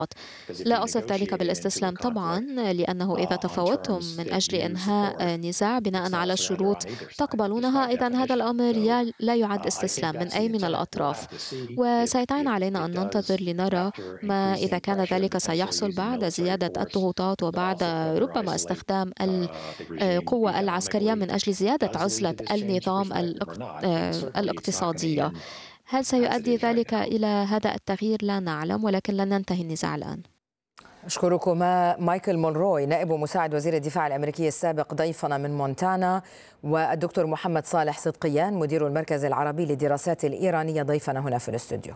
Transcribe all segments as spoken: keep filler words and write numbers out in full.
لا أصف ذلك بالاستسلام طبعا، لأنه إذا تفاوضتم من أجل إنهاء نزاع بناء على شروط تقبلونها، إذا هذا الأمر يا- لا يعد استسلام من أي من الأطراف. وسيتعين علينا أن ننتظر لنرى ما إذا كان ذلك سيحصل بعد زيادة الضغوطات وبعد ربما استخدام القوة العسكرية من أجل زيادة عزلة النظام الاق- آه، الاقتصادية. هل سيؤدي ذلك إلى هذا التغيير؟ لا نعلم، ولكن لن ننتهي النزاع الآن. أشكركما. مايكل مونروي نائب مساعد وزير الدفاع الأمريكي السابق ضيفنا من مونتانا، والدكتور محمد صالح صدقيان مدير المركز العربي للدراسات الإيرانية ضيفنا هنا في الاستوديو.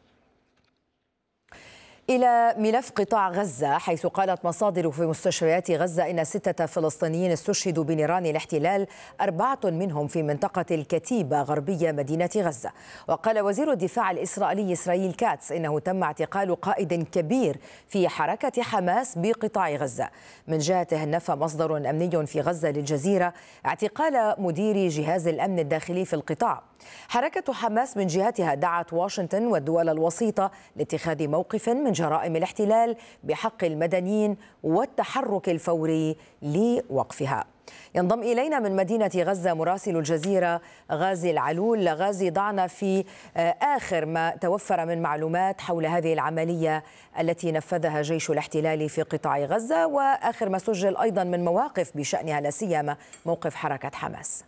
إلى ملف قطاع غزة، حيث قالت مصادر في مستشفيات غزة إن ستة فلسطينيين استشهدوا بنيران الاحتلال، أربعة منهم في منطقة الكتيبة غربية مدينة غزة. وقال وزير الدفاع الإسرائيلي إسرائيل كاتس إنه تم اعتقال قائد كبير في حركة حماس بقطاع غزة. من جهته نفى مصدر أمني في غزة للجزيرة اعتقال مدير جهاز الأمن الداخلي في القطاع. حركة حماس من جهتها دعت واشنطن والدول الوسيطة لاتخاذ موقف من جرائم الاحتلال بحق المدنيين والتحرك الفوري لوقفها. ينضم إلينا من مدينة غزة مراسل الجزيرة غازي العلول. غازي، ضعنا في آخر ما توفر من معلومات حول هذه العملية التي نفذها جيش الاحتلال في قطاع غزة، وآخر ما سجل أيضا من مواقف بشأنها، لا سيما موقف حركة حماس.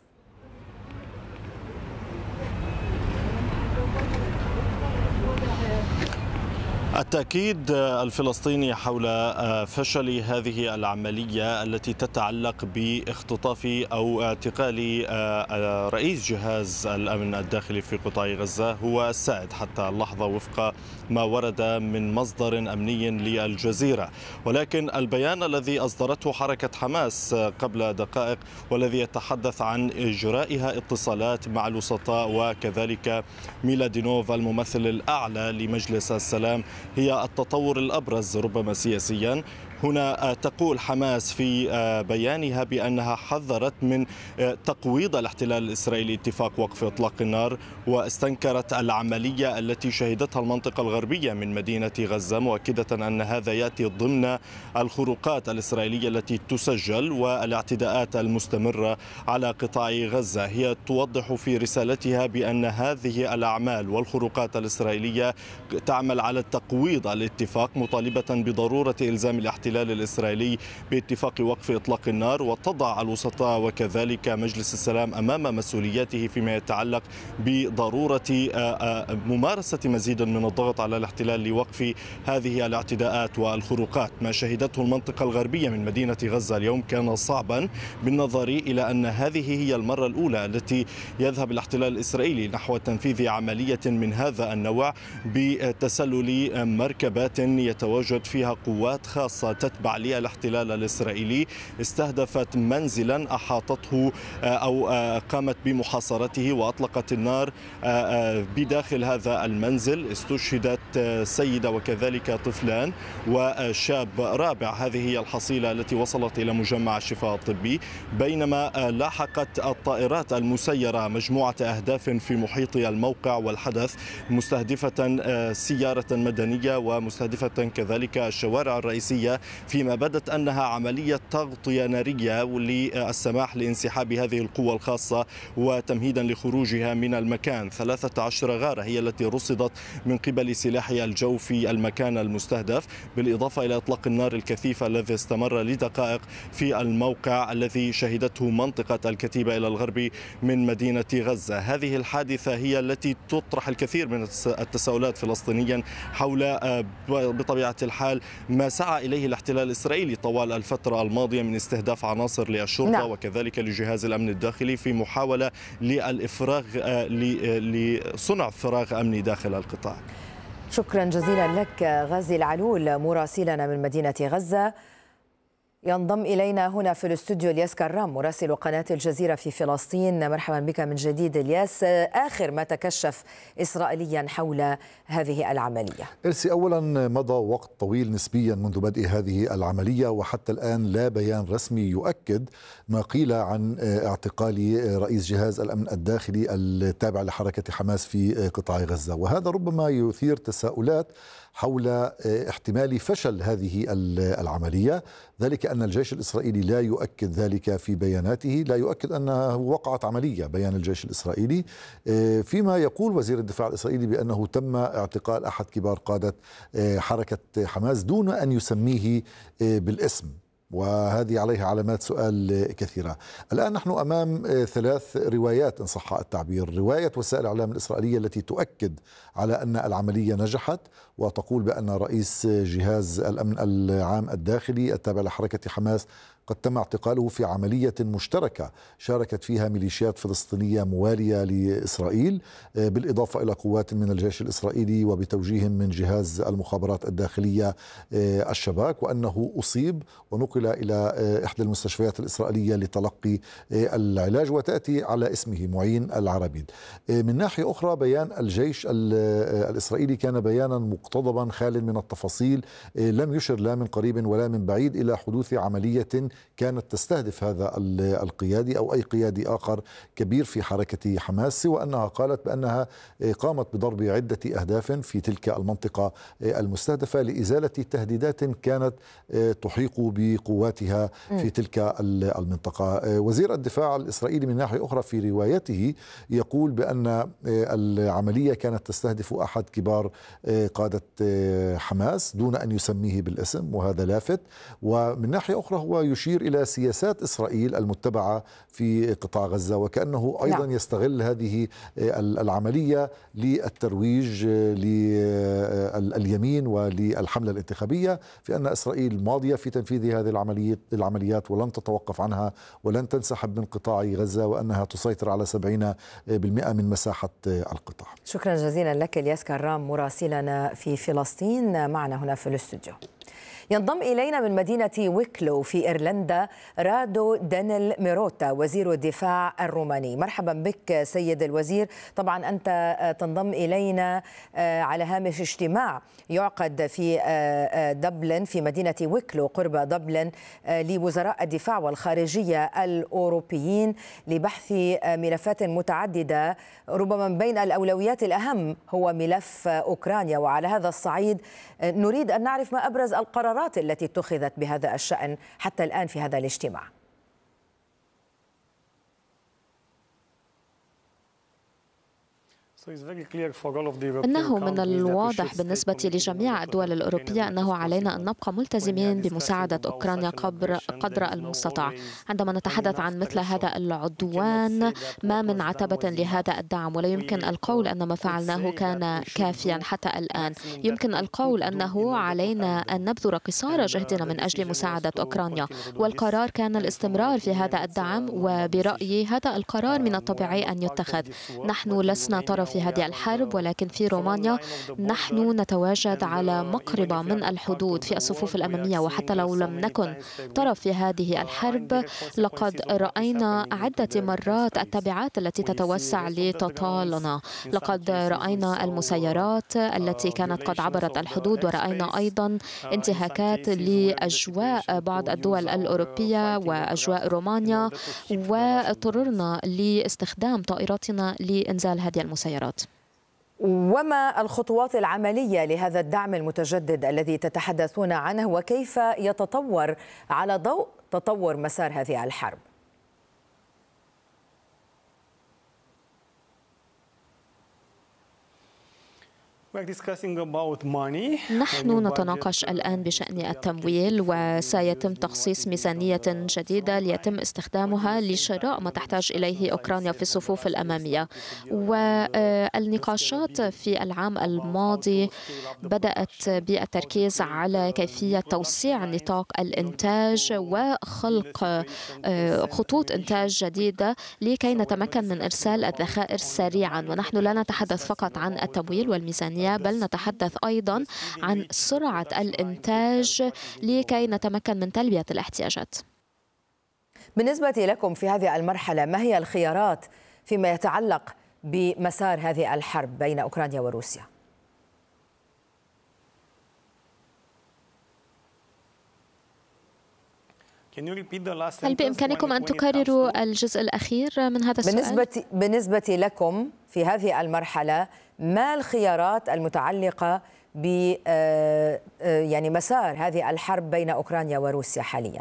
التأكيد الفلسطيني حول فشل هذه العملية التي تتعلق باختطاف أو اعتقال رئيس جهاز الأمن الداخلي في قطاع غزة هو السائد حتى اللحظة وفق ما ورد من مصدر أمني للجزيرة. ولكن البيان الذي أصدرته حركة حماس قبل دقائق والذي يتحدث عن إجرائها اتصالات مع الوسطاء وكذلك ميلادينوف الممثل الأعلى لمجلس السلام هي التطور الأبرز ربما سياسيا. هنا تقول حماس في بيانها بأنها حذرت من تقويض الاحتلال الإسرائيلي اتفاق وقف إطلاق النار، واستنكرت العملية التي شهدتها المنطقة الغربية من مدينة غزة، مؤكدة أن هذا يأتي ضمن الخروقات الإسرائيلية التي تسجل والاعتداءات المستمرة على قطاع غزة. هي توضح في رسالتها بأن هذه الأعمال والخروقات الإسرائيلية تعمل على تقويض الاتفاق، مطالبة بضرورة إلزام الاحتلال الإسرائيلي باتفاق وقف إطلاق النار، وتضع الوسطاء وكذلك مجلس السلام أمام مسؤولياته فيما يتعلق بضرورة ممارسة مزيد من الضغط على الاحتلال لوقف هذه الاعتداءات والخروقات. ما شهدته المنطقة الغربية من مدينة غزة اليوم كان صعبا بالنظر إلى أن هذه هي المرة الأولى التي يذهب الاحتلال الإسرائيلي نحو تنفيذ عملية من هذا النوع بتسلل مركبات يتواجد فيها قوات خاصة تتبع للاحتلال الإسرائيلي، استهدفت منزلا أحاطته أو قامت بمحاصرته وأطلقت النار بداخل هذا المنزل. استشهدت سيدة وكذلك طفلان وشاب رابع. هذه هي الحصيلة التي وصلت إلى مجمع الشفاء الطبي، بينما لاحقت الطائرات المسيرة مجموعة أهداف في محيط الموقع والحدث، مستهدفة سيارة مدنية ومستهدفة كذلك الشوارع الرئيسية، فيما بدت أنها عملية تغطية نارية للسماح لانسحاب هذه القوة الخاصة وتمهيدا لخروجها من المكان. ثلاثة عشر غارة هي التي رصدت من قبل سلاح الجو في المكان المستهدف، بالإضافة إلى إطلاق النار الكثيف الذي استمر لدقائق في الموقع الذي شهدته منطقة الكتيبة إلى الغرب من مدينة غزة. هذه الحادثة هي التي تطرح الكثير من التساؤلات فلسطينيا حول بطبيعة الحال ما سعى إليه الاحتلال الإسرائيلي طوال الفترة الماضية من استهداف عناصر للشرطة نعم. وكذلك لجهاز الأمن الداخلي في محاولة للإفراغ لصنع فراغ أمني داخل القطاع. شكرا جزيلا لك غازي العلول مراسلنا من مدينة غزة. ينضم إلينا هنا في الاستوديو الياس كرام مراسل قناة الجزيرة في فلسطين. مرحبا بك من جديد الياس. آخر ما تكشف إسرائيليا حول هذه العملية. إرسي، أولا مضى وقت طويل نسبيا منذ بدء هذه العملية وحتى الآن لا بيان رسمي يؤكد ما قيل عن اعتقال رئيس جهاز الأمن الداخلي التابع لحركة حماس في قطاع غزة، وهذا ربما يثير تساؤلات حول احتمال فشل هذه العملية، ذلك أن الجيش الإسرائيلي لا يؤكد ذلك في بياناته، لا يؤكد أنه وقعت عملية بيان الجيش الإسرائيلي، فيما يقول وزير الدفاع الإسرائيلي بأنه تم اعتقال أحد كبار قادة حركة حماس دون أن يسميه بالاسم، وهذه عليها علامات سؤال كثيرة. الآن نحن أمام ثلاث روايات إن صح التعبير: رواية وسائل الإعلام الإسرائيلية التي تؤكد على أن العملية نجحت وتقول بأن رئيس جهاز الأمن العام الداخلي التابع لحركة حماس قد تم اعتقاله في عملية مشتركة شاركت فيها ميليشيات فلسطينية موالية لإسرائيل بالإضافة إلى قوات من الجيش الإسرائيلي وبتوجيه من جهاز المخابرات الداخلية الشباك، وأنه أصيب ونقل إلى إحدى المستشفيات الإسرائيلية لتلقي العلاج، وتأتي على اسمه معين العربيد. من ناحية أخرى بيان الجيش الإسرائيلي كان بيانا مقتضبا خال من التفاصيل، لم يشر لا من قريب ولا من بعيد إلى حدوث عملية كانت تستهدف هذا القيادي أو أي قيادي آخر كبير في حركة حماس، سوى أنها قالت بأنها قامت بضرب عدة أهداف في تلك المنطقة المستهدفة لإزالة تهديدات كانت تحيق بقواتها في تلك المنطقة. وزير الدفاع الإسرائيلي من ناحية أخرى في روايته يقول بأن العملية كانت تستهدف أحد كبار قادة حماس دون أن يسميه بالاسم، وهذا لافت. ومن ناحية أخرى هو يشير إلى سياسات إسرائيل المتبعة في قطاع غزة، وكأنه أيضا نعم. يستغل هذه العملية للترويج لليمين وللحملة الانتخابية، في أن إسرائيل ماضية في تنفيذ هذه العمليات ولن تتوقف عنها ولن تنسحب من قطاع غزة، وأنها تسيطر على سبعين بالمئة من مساحة القطاع. شكرا جزيلا لك الياس كرام مراسلنا في فلسطين معنا هنا في الاستوديو. ينضم إلينا من مدينة ويكلو في إيرلندا رادو دانيل ميروتا وزير الدفاع الروماني. مرحبا بك سيد الوزير. طبعا أنت تنضم إلينا على هامش اجتماع يعقد في دبلن في مدينة ويكلو قرب دبلن لوزراء الدفاع والخارجية الأوروبيين لبحث ملفات متعددة، ربما من بين الأولويات الأهم هو ملف أوكرانيا. وعلى هذا الصعيد نريد أن نعرف ما أبرز القرارات التي اتخذت بهذا الشأن حتى الآن في هذا الاجتماع. إنه من الواضح بالنسبة لجميع الدول الأوروبية أنه علينا أن نبقى ملتزمين بمساعدة أوكرانيا قدر المستطاع. عندما نتحدث عن مثل هذا العدوان ما من عتبة لهذا الدعم، ولا يمكن القول أن ما فعلناه كان كافيا حتى الآن. يمكن القول أنه علينا أن نبذل قصارى جهدنا من أجل مساعدة أوكرانيا، والقرار كان الاستمرار في هذا الدعم، وبرأيي هذا القرار من الطبيعي أن يتخذ. نحن لسنا طرف في هذه الحرب، ولكن في رومانيا نحن نتواجد على مقربة من الحدود في الصفوف الأمامية، وحتى لو لم نكن طرف في هذه الحرب لقد رأينا عدة مرات التبعات التي تتوسع لتطالنا. لقد رأينا المسيرات التي كانت قد عبرت الحدود، ورأينا أيضا انتهاكات لأجواء بعض الدول الأوروبية وأجواء رومانيا، واضطررنا لاستخدام طائراتنا لإنزال هذه المسيرات. وما الخطوات العملية لهذا الدعم المتجدد الذي تتحدثون عنه، وكيف يتطور على ضوء تطور مسار هذه الحرب؟ نحن نتناقش الآن بشأن التمويل، وسيتم تخصيص ميزانية جديدة ليتم استخدامها لشراء ما تحتاج إليه أوكرانيا في الصفوف الأمامية. والنقاشات في العام الماضي بدأت بالتركيز على كيفية توسيع نطاق الإنتاج وخلق خطوط إنتاج جديدة لكي نتمكن من إرسال الذخائر سريعا. ونحن لا نتحدث فقط عن التمويل والميزانية أوكرانيا، بل نتحدث أيضا عن سرعة الإنتاج لكي نتمكن من تلبية الاحتياجات. بالنسبة لكم في هذه المرحلة، ما هي الخيارات فيما يتعلق بمسار هذه الحرب بين أوكرانيا وروسيا؟ هل بإمكانكم أن تكرروا الجزء الأخير من هذا السؤال؟ بالنسبة بالنسبة لكم في هذه المرحلة، ما الخيارات المتعلقة ب يعني مسار هذه الحرب بين أوكرانيا وروسيا حالياً؟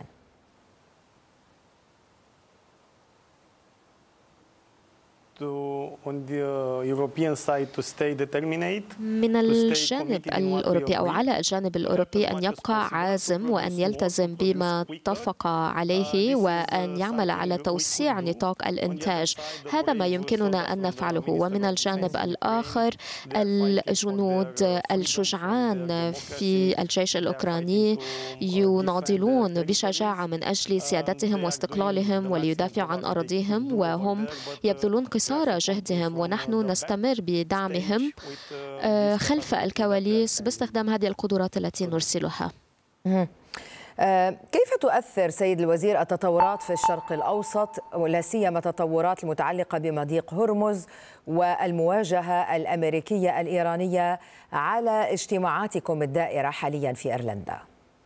من الجانب الأوروبي أو على الجانب الأوروبي أن يبقى عازم وأن يلتزم بما اتفق عليه وأن يعمل على توسيع نطاق الإنتاج. هذا ما يمكننا أن نفعله. ومن الجانب الآخر الجنود الشجعان في الجيش الأوكراني يناضلون بشجاعة من أجل سيادتهم واستقلالهم وليدافعوا عن أراضيهم، وهم يبذلون قصارى جهدهم، ونحن نستمر بدعمهم خلف الكواليس باستخدام هذه القدرات التي نرسلها. كيف تؤثر سيد الوزير التطورات في الشرق الأوسط ولا سيما التطورات المتعلقة بمضيق هرمز والمواجهة الأمريكية الإيرانية على اجتماعاتكم الدائرة حاليا في إيرلندا؟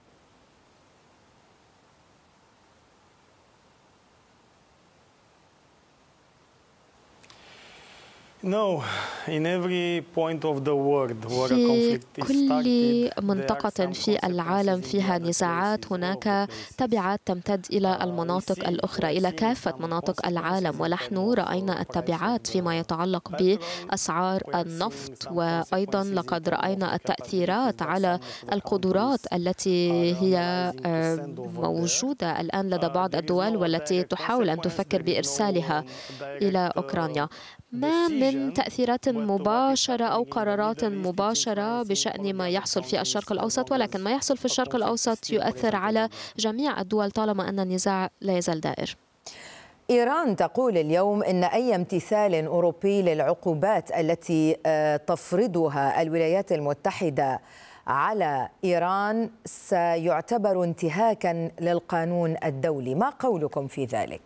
في كل منطقة في العالم فيها نزاعات هناك تبعات تمتد إلى المناطق الأخرى، إلى كافة مناطق العالم، ونحن رأينا التبعات فيما يتعلق بأسعار النفط، وأيضا لقد رأينا التأثيرات على القدرات التي هي موجودة الآن لدى بعض الدول والتي تحاول أن تفكر بإرسالها إلى أوكرانيا. ما من تأثيرات مباشرة أو قرارات مباشرة بشأن ما يحصل في الشرق الأوسط، ولكن ما يحصل في الشرق الأوسط يؤثر على جميع الدول طالما أن النزاع لا يزال دائر. إيران تقول اليوم إن أي امتثال أوروبي للعقوبات التي تفرضها الولايات المتحدة على إيران سيعتبر انتهاكا للقانون الدولي. ما قولكم في ذلك؟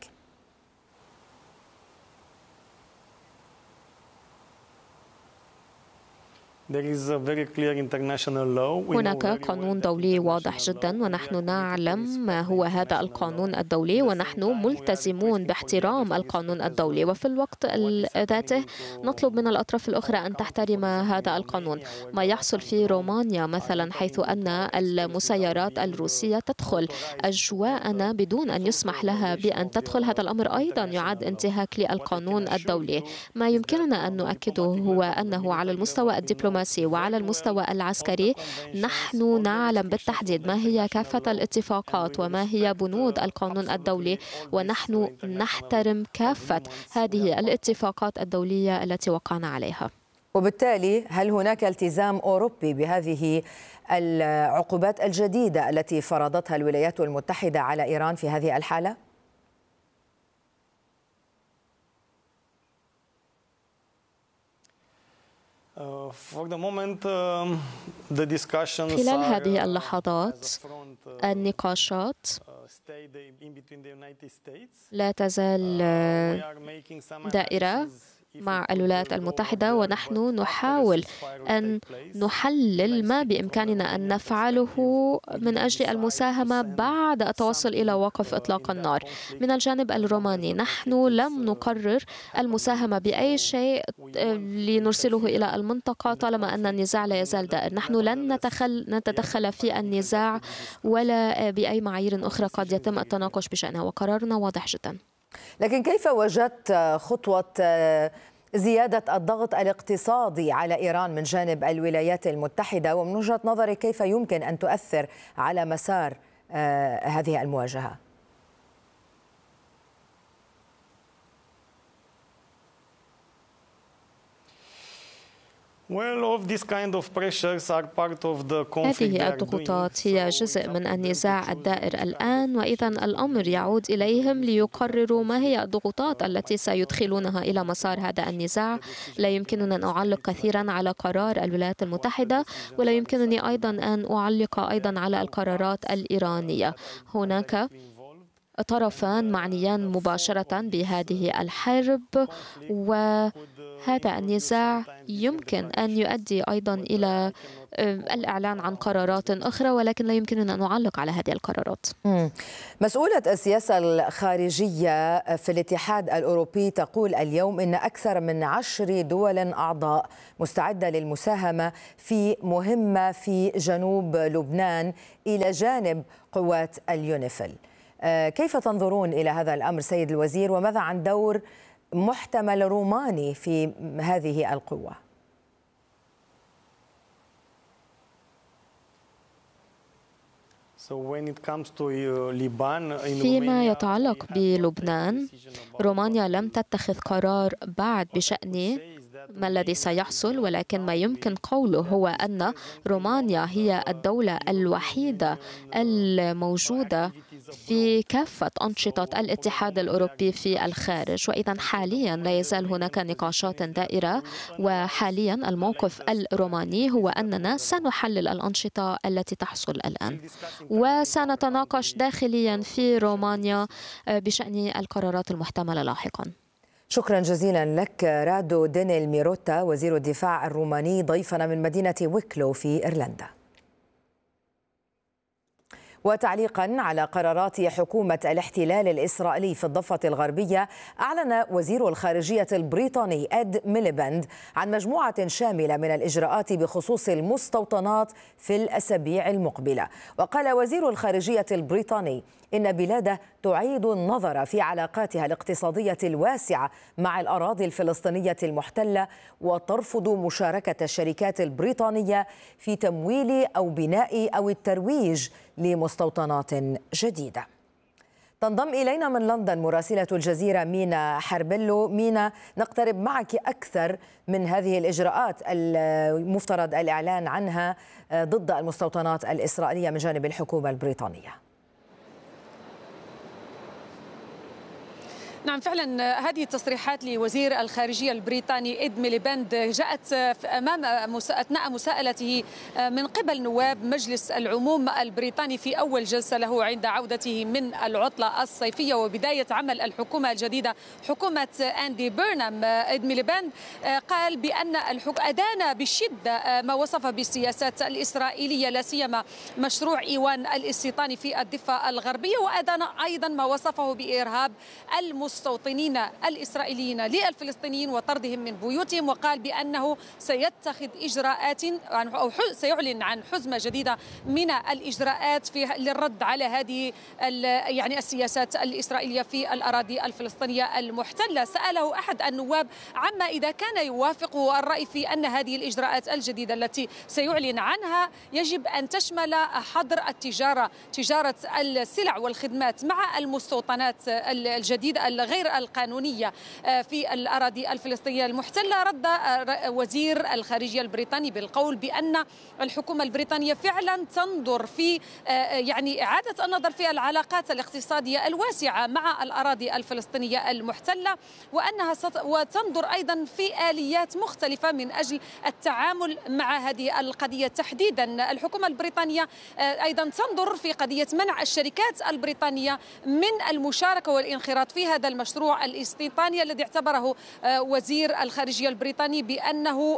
هناك قانون دولي واضح جدا، ونحن نعلم ما هو هذا القانون الدولي، ونحن ملتزمون باحترام القانون الدولي، وفي الوقت ذاته نطلب من الأطراف الأخرى أن تحترم هذا القانون. ما يحصل في رومانيا مثلا، حيث أن المسيرات الروسية تدخل أجواءنا بدون أن يسمح لها بأن تدخل، هذا الأمر أيضا يعد انتهاك للقانون الدولي. ما يمكننا أن نؤكده هو أنه على المستوى الدبلوماسي وعلى المستوى العسكري نحن نعلم بالتحديد ما هي كافة الاتفاقات وما هي بنود القانون الدولي، ونحن نحترم كافة هذه الاتفاقات الدولية التي وقعنا عليها. وبالتالي هل هناك التزام أوروبي بهذه العقوبات الجديدة التي فرضتها الولايات المتحدة على إيران في هذه الحالة؟ خلال هذه اللحظات النقاشات لا تزال دائرة مع الولايات المتحدة، ونحن نحاول أن نحلل ما بإمكاننا أن نفعله من أجل المساهمة بعد التوصل إلى وقف إطلاق النار. من الجانب الروماني نحن لم نقرر المساهمة بأي شيء لنرسله إلى المنطقة طالما أن النزاع لا يزال دائر. نحن لن نتخل نتدخل في النزاع ولا بأي معايير أخرى قد يتم التناقش بشأنها، وقرارنا واضح جدا. لكن كيف وجدت خطوة زيادة الضغط الاقتصادي على إيران من جانب الولايات المتحدة، ومن وجهة نظرك كيف يمكن أن تؤثر على مسار هذه المواجهة؟ هذه الضغوطات هي جزء من النزاع الدائر الآن، وإذا الأمر يعود إليهم ليقرروا ما هي الضغوطات التي سيدخلونها إلى مسار هذا النزاع. لا يمكننا أن أعلق كثيرا على قرار الولايات المتحدة، ولا يمكنني أيضا أن أعلق أيضا على القرارات الإيرانية. هناك طرفان معنيان مباشرة بهذه الحرب، وهذا النزاع يمكن أن يؤدي أيضا إلى الإعلان عن قرارات أخرى، ولكن لا يمكننا أن نعلق على هذه القرارات. مسؤولة السياسة الخارجية في الاتحاد الأوروبي تقول اليوم إن أكثر من عشر دول أعضاء مستعدة للمساهمة في مهمة في جنوب لبنان إلى جانب قوات اليونيفيل. كيف تنظرون إلى هذا الأمر سيد الوزير، وماذا عن دور محتمل روماني في هذه القوة؟ فيما يتعلق بلبنان، رومانيا لم تتخذ قرار بعد بشأن ما الذي سيحصل، ولكن ما يمكن قوله هو أن رومانيا هي الدولة الوحيدة الموجودة في كافة أنشطة الاتحاد الأوروبي في الخارج. وإذا حاليا لا يزال هناك نقاشات دائرة، وحاليا الموقف الروماني هو أننا سنحلل الأنشطة التي تحصل الآن، وسنتناقش داخليا في رومانيا بشأن القرارات المحتملة لاحقا. شكرا جزيلا لك رادو دينيل ميروتا وزير الدفاع الروماني ضيفنا من مدينة ويكلو في إيرلندا. وتعليقا على قرارات حكومة الاحتلال الإسرائيلي في الضفة الغربية، أعلن وزير الخارجية البريطاني إد ميليباند عن مجموعة شاملة من الإجراءات بخصوص المستوطنات في الأسابيع المقبلة. وقال وزير الخارجية البريطاني إن بلاده تعيد النظر في علاقاتها الاقتصادية الواسعة مع الأراضي الفلسطينية المحتلة، وترفض مشاركة الشركات البريطانية في تمويل أو بناء أو الترويج لمستوطنات جديدة. تنضم إلينا من لندن مراسلة الجزيرة مينا حربلو. مينا، نقترب معك أكثر من هذه الإجراءات المفترض الإعلان عنها ضد المستوطنات الإسرائيلية من جانب الحكومة البريطانية. نعم، فعلا هذه التصريحات لوزير الخارجية البريطاني إد ميليباند جاءت أمام أثناء مساءلته من قبل نواب مجلس العموم البريطاني في أول جلسة له عند عودته من العطلة الصيفية وبداية عمل الحكومة الجديدة حكومة أندي بيرنام. إد ميليباند قال بأن الحكومة أدان بشدة ما وصف بالسياسات الإسرائيلية، لا سيما مشروع إيوان الاستيطاني في الضفة الغربية، وأدان أيضا ما وصفه بإرهاب المستوطنين الإسرائيليين للفلسطينيين وطردهم من بيوتهم. وقال بأنه سيتخذ إجراءات أو سيعلن عن حزمة جديدة من الإجراءات في للرد على هذه يعني السياسات الإسرائيلية في الأراضي الفلسطينية المحتلة. سأله أحد النواب عما إذا كان يوافقه الرأي في أن هذه الإجراءات الجديدة التي سيعلن عنها يجب أن تشمل حظر التجارة تجارة السلع والخدمات مع المستوطنات الجديدة غير القانونية في الأراضي الفلسطينية المحتلة. رد وزير الخارجية البريطاني بالقول بأن الحكومة البريطانية فعلا تنظر في يعني إعادة النظر في العلاقات الاقتصادية الواسعة مع الأراضي الفلسطينية المحتلة، وأنها وتنظر أيضا في آليات مختلفة من أجل التعامل مع هذه القضية تحديدا. الحكومة البريطانية أيضا تنظر في قضية منع الشركات البريطانية من المشاركة والانخراط في هذا المشروع الاستيطاني الذي اعتبره وزير الخارجية البريطاني بأنه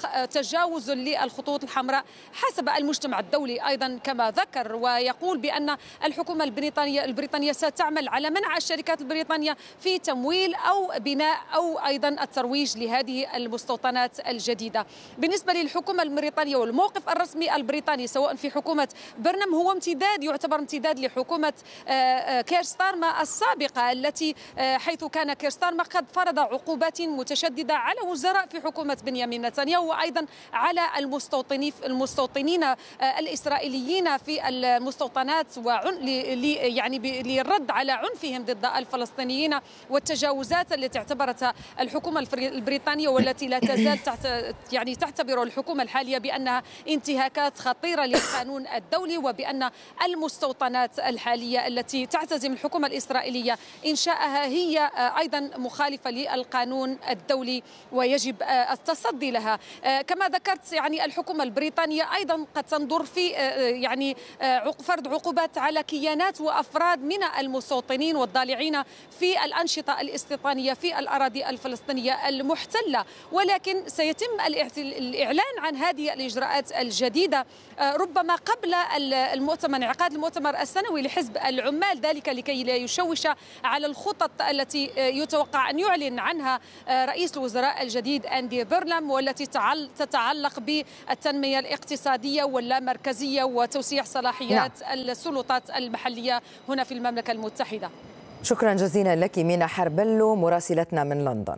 تجاوز للخطوط الحمراء حسب المجتمع الدولي أيضا كما ذكر. ويقول بأن الحكومة البريطانية البريطانية ستعمل على منع الشركات البريطانية في تمويل أو بناء أو أيضا الترويج لهذه المستوطنات الجديدة. بالنسبة للحكومة البريطانية والموقف الرسمي البريطاني سواء في حكومة برنم هو امتداد يعتبر امتداد لحكومة كير ستارما السابقة التي حيث كان كير ستارمر قد فرض عقوبات متشددة على وزراء في حكومة بنيامين نتنياهو وأيضا على المستوطنين المستوطنين الإسرائيليين في المستوطنات وعن يعني للرد على عنفهم ضد الفلسطينيين والتجاوزات التي اعتبرتها الحكومة البريطانية والتي لا تزال تحت يعني تعتبر الحكومة الحالية بأنها انتهاكات خطيرة للقانون الدولي، وبأن المستوطنات الحالية التي تعتزم الحكومة الإسرائيلية إنشاءها هي أيضا مخالفة للقانون الدولي ويجب التصدي لها. كما ذكرت يعني الحكومة البريطانية أيضا قد تنظر في يعني فرض عقوبات على كيانات وأفراد من المستوطنين والضالعين في الأنشطة الاستيطانية في الأراضي الفلسطينية المحتلة، ولكن سيتم الإعلان عن هذه الإجراءات الجديدة ربما قبل المؤتمر انعقاد المؤتمر السنوي لحزب العمال، ذلك لكي لا يشوش على الخطط التي يتوقع أن يعلن عنها رئيس الوزراء الجديد أندي بيرلام، والتي تتعلق بالتنمية الاقتصادية واللامركزية وتوسيع صلاحيات نعم. السلطات المحلية هنا في المملكة المتحدة. شكرا جزيلا لك مينا حربلو مراسلتنا من لندن.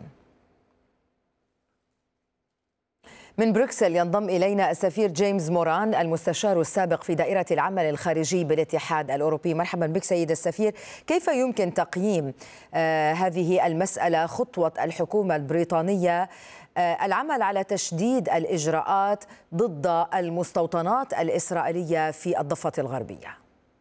من بروكسل ينضم إلينا السفير جيمس موران المستشار السابق في دائرة العمل الخارجي بالاتحاد الأوروبي. مرحبا بك سيد السفير. كيف يمكن تقييم آه هذه المسألة، خطوة الحكومة البريطانية آه العمل على تشديد الإجراءات ضد المستوطنات الإسرائيلية في الضفة الغربية؟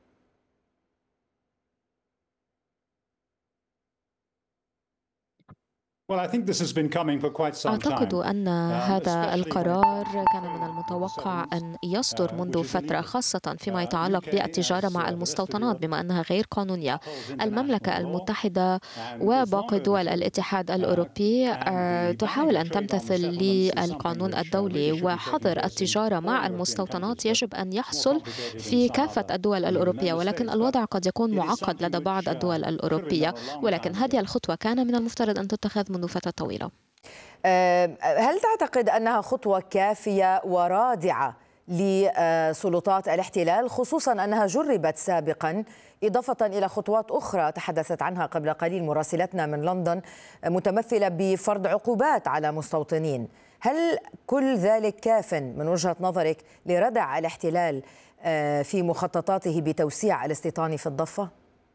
أعتقد أن هذا القرار كان من المتوقع أن يصدر منذ فترة، خاصة فيما يتعلق بالتجارة مع المستوطنات بما أنها غير قانونية. المملكة المتحدة وباقي دول الاتحاد الأوروبي تحاول أن تمتثل للقانون الدولي، وحظر التجارة مع المستوطنات يجب أن يحصل في كافة الدول الأوروبية، ولكن الوضع قد يكون معقد لدى بعض الدول الأوروبية، ولكن هذه الخطوة كان من المفترض أن تتخذ منذ فترة طويلة. هل تعتقد أنها خطوة كافية ورادعة لسلطات الاحتلال، خصوصا أنها جربت سابقا إضافة إلى خطوات أخرى تحدثت عنها قبل قليل مراسلتنا من لندن متمثلة بفرض عقوبات على مستوطنين؟ هل كل ذلك كاف من وجهة نظرك لردع الاحتلال في مخططاته بتوسيع الاستيطان في الضفة؟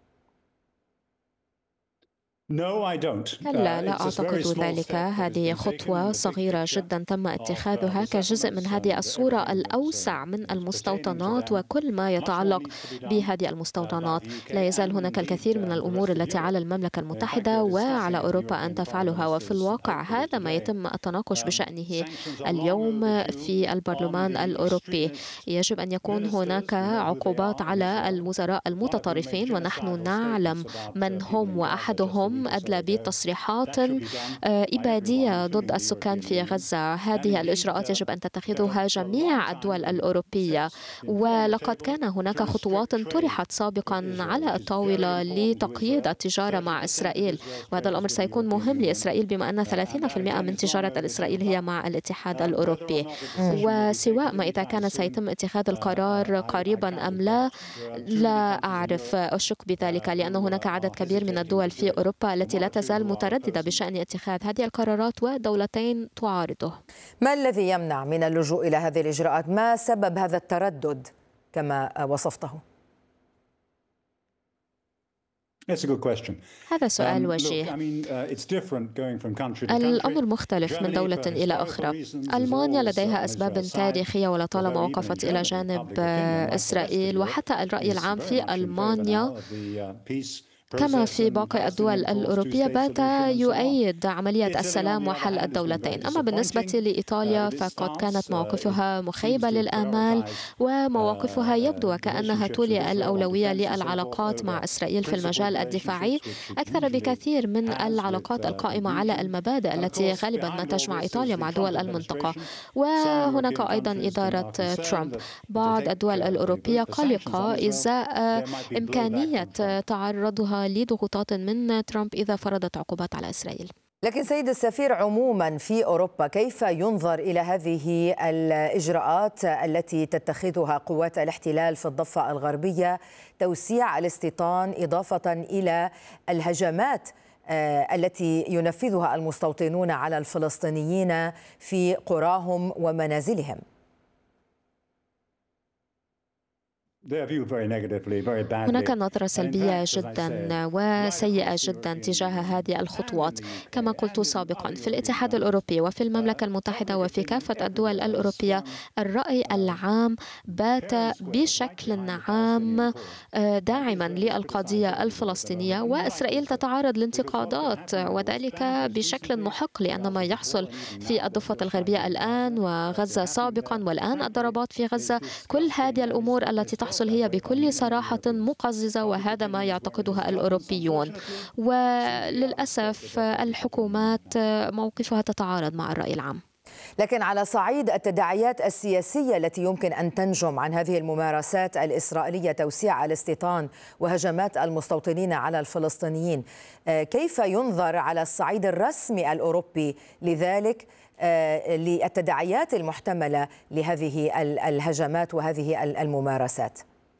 كلا، لا أعتقد ذلك. هذه خطوة صغيرة جدا تم اتخاذها كجزء من هذه الصورة الأوسع من المستوطنات وكل ما يتعلق بهذه المستوطنات. لا يزال هناك الكثير من الأمور التي على المملكة المتحدة وعلى أوروبا أن تفعلها، وفي الواقع هذا ما يتم التناقش بشأنه اليوم في البرلمان الأوروبي. يجب أن يكون هناك عقوبات على الوزراء المتطرفين، ونحن نعلم من هم، وأحدهم أدلى بتصريحات إبادية ضد السكان في غزة. هذه الإجراءات يجب أن تتخذها جميع الدول الأوروبية، ولقد كان هناك خطوات طرحت سابقا على الطاولة لتقييد التجارة مع إسرائيل، وهذا الأمر سيكون مهم لإسرائيل بما أن ثلاثين بالمئة من تجارة الإسرائيل هي مع الاتحاد الأوروبي. وسواء ما إذا كان سيتم اتخاذ القرار قريبا أم لا، لا أعرف، أشك بذلك، لأن هناك عدد كبير من الدول في أوروبا التي لا تزال مترددة بشأن اتخاذ هذه القرارات، ودولتين تعارضه. ما الذي يمنع من اللجوء إلى هذه الإجراءات؟ ما سبب هذا التردد كما وصفته؟ هذا سؤال وجيه. الأمر مختلف من دولة إلى أخرى. ألمانيا لديها أسباب تاريخية ولطالما وقفت إلى جانب إسرائيل، وحتى الرأي العام في ألمانيا كما في باقي الدول الأوروبية بات يؤيد عملية السلام وحل الدولتين. أما بالنسبة لإيطاليا فقد كانت مواقفها مخيبة للآمال، ومواقفها يبدو وكأنها تولي الأولوية للعلاقات مع إسرائيل في المجال الدفاعي أكثر بكثير من العلاقات القائمة على المبادئ التي غالبا ما تجمع إيطاليا مع دول المنطقة. وهناك أيضا إدارة ترامب. بعض الدول الأوروبية قلقة إزاء إمكانية تعرضها لضغوطات من ترامب إذا فرضت عقوبات على إسرائيل. لكن سيد السفير، عموما في أوروبا كيف ينظر إلى هذه الإجراءات التي تتخذها قوات الاحتلال في الضفة الغربية، توسيع الاستيطان إضافة إلى الهجمات التي ينفذها المستوطنون على الفلسطينيين في قراهم ومنازلهم؟ هناك نظرة سلبية جدا وسيئة جدا تجاه هذه الخطوات. كما قلت سابقا، في الاتحاد الأوروبي وفي المملكة المتحدة وفي كافة الدول الأوروبية الرأي العام بات بشكل عام داعما للقضية الفلسطينية، وإسرائيل تتعرض لانتقادات وذلك بشكل محق، لأن ما يحصل في الضفة الغربية الآن وغزة سابقا والآن الضربات في غزة، كل هذه الأمور التي تحصل هي بكل صراحة مقززة، وهذا ما يعتقدها الأوروبيون. وللأسف الحكومات موقفها تتعارض مع الرأي العام. لكن على صعيد التداعيات السياسية التي يمكن أن تنجم عن هذه الممارسات الإسرائيلية، توسيع الاستيطان وهجمات المستوطنين على الفلسطينيين، كيف ينظر على الصعيد الرسمي الأوروبي لذلك للتداعيات المحتملة لهذه الهجمات وهذه الممارسات؟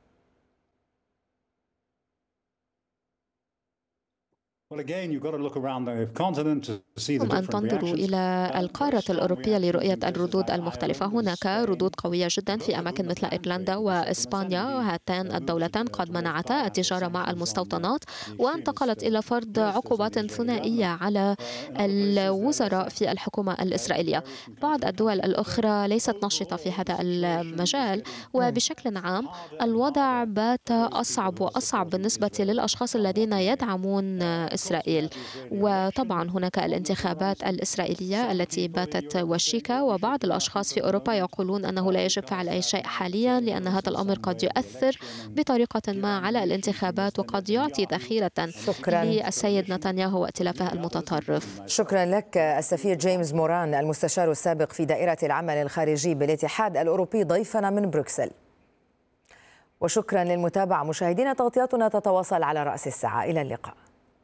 يجب أن تنظروا إلى القارة الأوروبية لرؤية الردود المختلفة. هناك ردود قوية جدا في أماكن مثل إيرلندا وإسبانيا، وهاتان الدولتان قد منعتا التجارة مع المستوطنات وانتقلت إلى فرض عقوبات ثنائية على الوزراء في الحكومة الإسرائيلية. بعض الدول الأخرى ليست نشطة في هذا المجال، وبشكل عام الوضع بات أصعب وأصعب بالنسبة للأشخاص الذين يدعمون إسرائيل. وطبعا هناك الانتخابات الإسرائيلية التي باتت وشيكة، وبعض الأشخاص في أوروبا يقولون أنه لا يجب فعل أي شيء حاليا، لأن هذا الأمر قد يؤثر بطريقة ما على الانتخابات وقد يعطي ذخيرة للسيد نتنياهو وائتلافه المتطرف. شكرا لك السفير جيمس موران، المستشار السابق في دائرة العمل الخارجي بالاتحاد الأوروبي، ضيفنا من بروكسل. وشكرا للمتابعة مشاهدينا، تغطياتنا تتواصل على رأس الساعة. إلى اللقاء.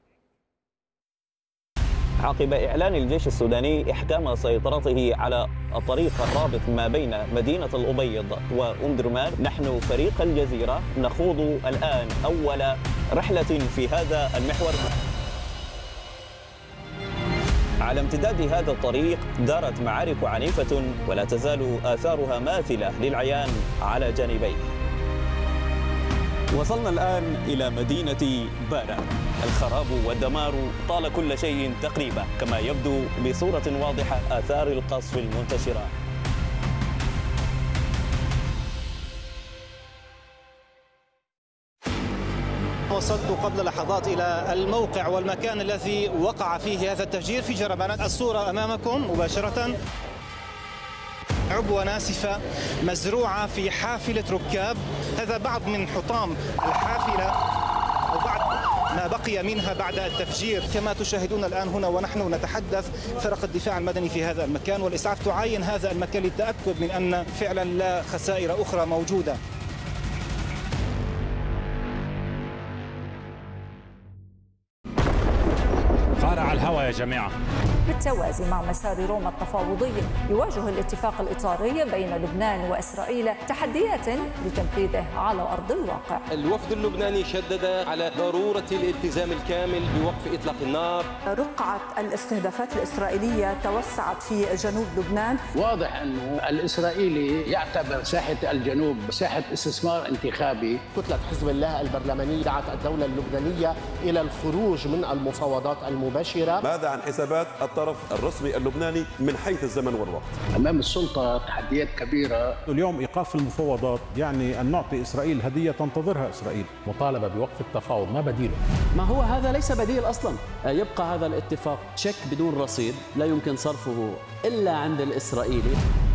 عقب إعلان الجيش السوداني إحكام سيطرته على الطريق الرابط ما بين مدينة الأبيض وأم درمان، نحن فريق الجزيرة نخوض الآن أول رحلة في هذا المحور. على امتداد هذا الطريق دارت معارك عنيفة ولا تزال آثارها ماثلة للعيان على جانبيه. وصلنا الآن إلى مدينة بارا. الخراب والدمار طال كل شيء تقريبا، كما يبدو بصورة واضحة آثار القصف المنتشرة. وصلت قبل لحظات إلى الموقع والمكان الذي وقع فيه هذا التفجير في جربانات. الصورة أمامكم مباشرة، عبوة ناسفة مزروعة في حافلة ركاب. هذا بعض من حطام الحافلة أو بعض ما بقي منها بعد التفجير. كما تشاهدون الآن هنا ونحن نتحدث، فرق الدفاع المدني في هذا المكان والإسعاف تعاين هذا المكان للتأكد من أن فعلا لا خسائر أخرى موجودة. قارع الهواء يا جماعة. بالتوازي مع مسار روما التفاوضي، يواجه الاتفاق الإطاري بين لبنان وإسرائيل تحديات لتنفيذه على أرض الواقع. الوفد اللبناني شدد على ضرورة الالتزام الكامل بوقف إطلاق النار. رقعة الاستهدافات الإسرائيلية توسعت في جنوب لبنان. واضح أنه الإسرائيلي يعتبر ساحة الجنوب ساحة استثمار انتخابي. كتلة حزب الله البرلمانية دعت الدولة اللبنانية إلى الخروج من المفاوضات المباشرة. ماذا عن حسابات الطرف الرسمي اللبناني من حيث الزمن والوقت؟ أمام السلطة تحديات كبيرة. اليوم إيقاف المفاوضات يعني أن نعطي إسرائيل هدية تنتظرها إسرائيل. مطالبة بوقف التفاوض، ما بديله؟ ما هو هذا ليس بديل أصلا. يبقى هذا الاتفاق شيك بدون رصيد لا يمكن صرفه إلا عند الإسرائيلي.